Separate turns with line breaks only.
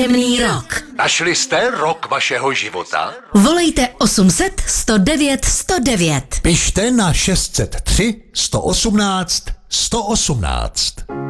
Příjemný rok.
Našli jste rok vašeho života?
Volejte 800 109 109.
Pište na 603 118 118.